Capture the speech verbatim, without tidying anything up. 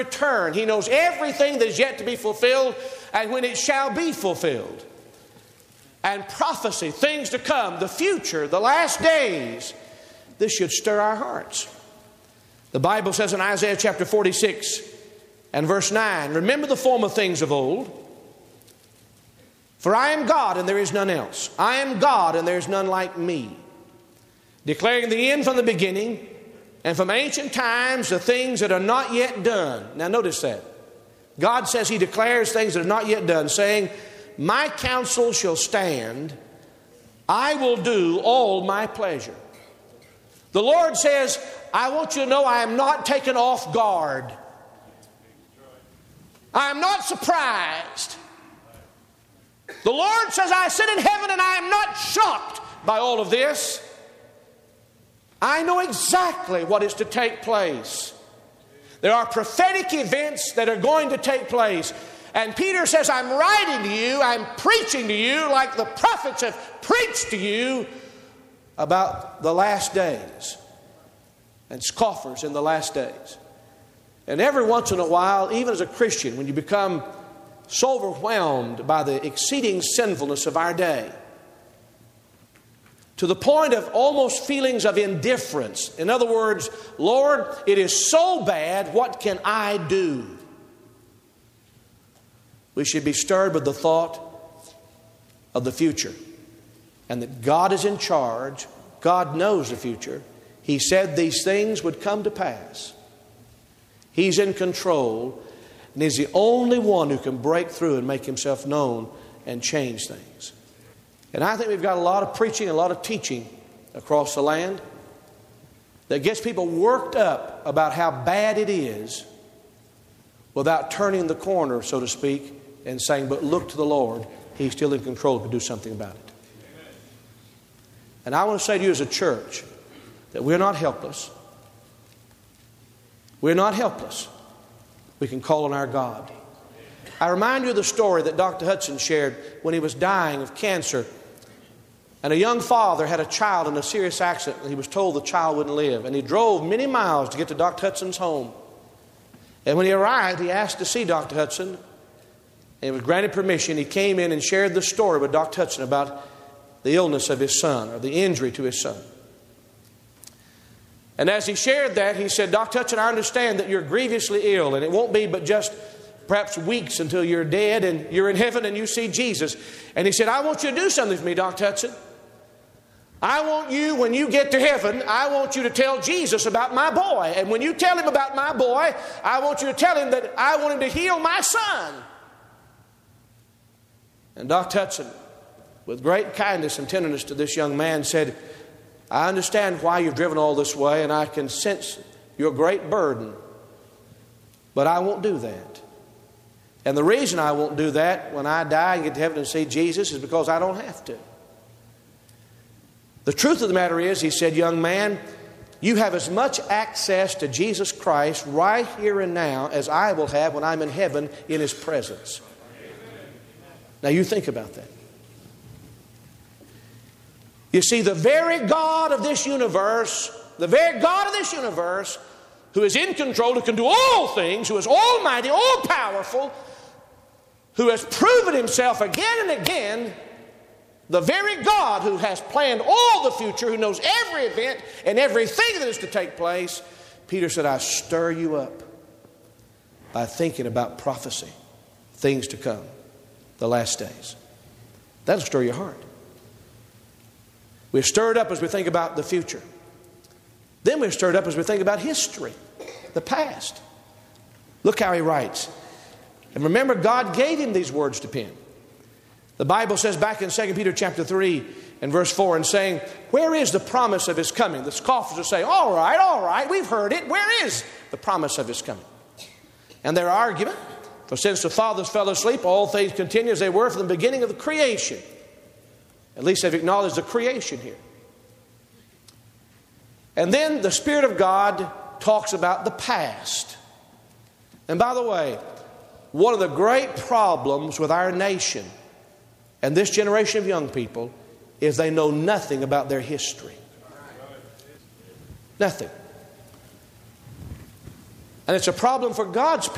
return. He knows everything that is yet to be fulfilled and when it shall be fulfilled. And prophecy, things to come, the future, the last days, this should stir our hearts. The Bible says in Isaiah chapter forty-six and verse nine, remember the former things of old, for I am God and there is none else. I am God and there is none like me, declaring the end from the beginning, and from ancient times the things that are not yet done. Now notice that. God says He declares things that are not yet done, saying, my counsel shall stand. I will do all my pleasure. The Lord says, I want you to know I am not taken off guard. I am not surprised. The Lord says, I sit in heaven and I am not shocked by all of this. I know exactly what is to take place. There are prophetic events that are going to take place. And Peter says, I'm writing to you, I'm preaching to you like the prophets have preached to you about the last days and scoffers in the last days. And every once in a while, even as a Christian, when you become so overwhelmed by the exceeding sinfulness of our day, to the point of almost feelings of indifference. In other words, Lord, it is so bad, what can I do? We should be stirred with the thought of the future and that God is in charge. God knows the future. He said these things would come to pass. He's in control, and He's the only one who can break through and make Himself known and change things. And I think we've got a lot of preaching, a lot of teaching across the land that gets people worked up about how bad it is without turning the corner, so to speak, and saying, but look to the Lord. He's still in control to do something about it. Amen. And I want to say to you as a church that we're not helpless. We're not helpless. We can call on our God. I remind you of the story that Doctor Hudson shared when he was dying of cancer. And a young father had a child in a serious accident, and he was told the child wouldn't live. And he drove many miles to get to Doctor Hudson's home. And when he arrived, he asked to see Doctor Hudson. And he was granted permission. He came in and shared the story with Doctor Hudson about the illness of his son, or the injury to his son. And as he shared that, he said, Doctor Hudson, I understand that you're grievously ill, and it won't be but just perhaps weeks until you're dead and you're in heaven and you see Jesus. And he said, I want you to do something for me, Doctor Hudson. I want you, when you get to heaven, I want you to tell Jesus about my boy. And when you tell Him about my boy, I want you to tell Him that I want Him to heal my son. And Doctor Hudson, with great kindness and tenderness to this young man, said, I understand why you've driven all this way, and I can sense your great burden. But I won't do that. And the reason I won't do that when I die and get to heaven and see Jesus is because I don't have to. The truth of the matter is, he said, young man, you have as much access to Jesus Christ right here and now as I will have when I'm in heaven in His presence. Now you think about that. You see, the very God of this universe, the very God of this universe, who is in control, who can do all things, who is almighty, all powerful, who has proven Himself again and again, the very God who has planned all the future, who knows every event and everything that is to take place, Peter said, I stir you up by thinking about prophecy, things to come, the last days. That'll stir your heart. We're stirred up as we think about the future. Then we're stirred up as we think about history, the past. Look how he writes. And remember, God gave him these words to pen. The Bible says back in Second Peter chapter three and verse four, and saying, where is the promise of His coming? The scoffers are saying, all right, all right, we've heard it. Where is the promise of His coming? And their argument, for since the fathers fell asleep, all things continue as they were from the beginning of the creation. At least they've acknowledged the creation here. And then the Spirit of God talks about the past. And by the way, one of the great problems with our nation and this generation of young people is they know nothing about their history. Nothing. And it's a problem for God's people.